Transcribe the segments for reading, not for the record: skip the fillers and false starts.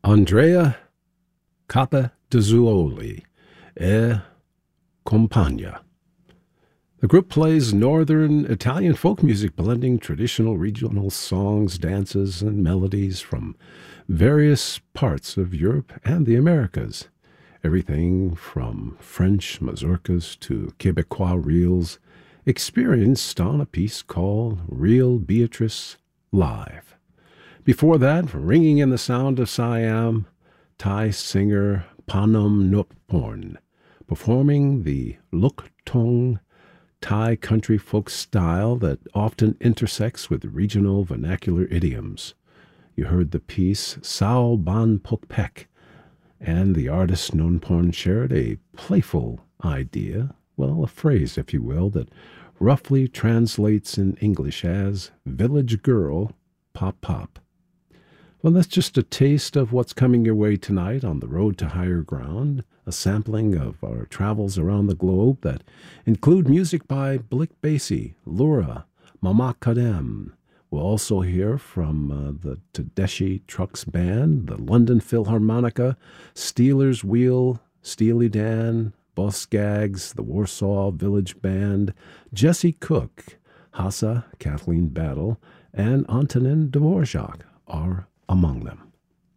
Andrea Capodezzuoli e Compagna. The group plays northern Italian folk music, blending traditional regional songs, dances, and melodies from various parts of Europe and the Americas. Everything from French mazurkas to Quebecois reels, experienced on a piece called Reel Beatrice Live. Before that, ringing in the sound of Siam, Thai singer Panam Nopporn, performing the Luk Thong Thai country folk style that often intersects with regional vernacular idioms. You heard the piece Sao Ban Pok Pek, and the artist Nonporn shared a playful idea, well, a phrase, if you will, that roughly translates in English as village girl pop pop. Well, that's just a taste of what's coming your way tonight on the road to higher ground, a sampling of our travels around the globe that include music by Blick Basie, Lura, Mama Kadem. We'll also hear from the Tedeschi Trucks Band, the London Philharmonica, Steelers Wheel, Steely Dan, Boss Gags, the Warsaw Village Band, Jesse Cook, Hassa, Kathleen Battle, and Antonin Dvorak are among them.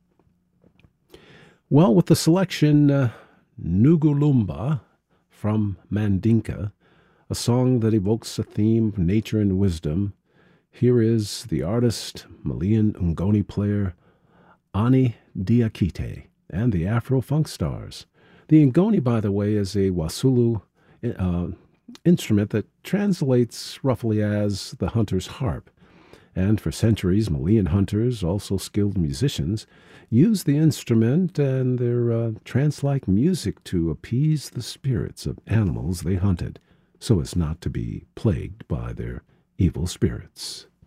Well, with the selection Nugulumba from Mandinka, a song that evokes a theme of nature and wisdom, here is the artist, Malian Ngoni player, Ani Diakite, and the Afro-Funk Stars. The Ngoni, by the way, is a Wasulu instrument that translates roughly as the hunter's harp. And for centuries, Malian hunters, also skilled musicians, used the instrument and their trance-like music to appease the spirits of animals they hunted, so as not to be plagued by their evil spirits.